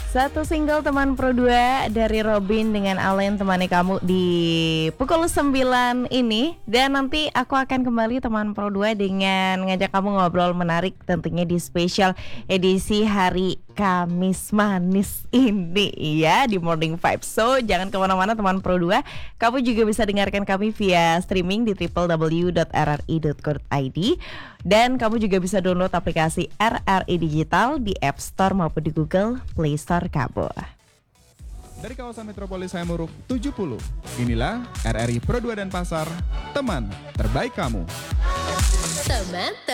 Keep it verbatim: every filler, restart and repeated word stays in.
Satu single teman Pro dua dari Robin dengan Alen temani kamu di pukul sembilan ini. Dan nanti aku akan kembali teman Pro dua dengan ngajak kamu ngobrol menarik tentunya di spesial edisi hari Kamis manis ini ya di Morning Vibes. So jangan kemana-mana teman Pro dua. Kamu juga bisa dengarkan kami via streaming di w w w dot r r i dot co dot i d. Dan kamu juga bisa download aplikasi R R I Digital di App Store maupun di Google Play Store kamu. Dari kawasan metropolis Hayamuruk tujuh puluh, inilah R R I Pro dua dan Pasar, teman terbaik kamu. Teman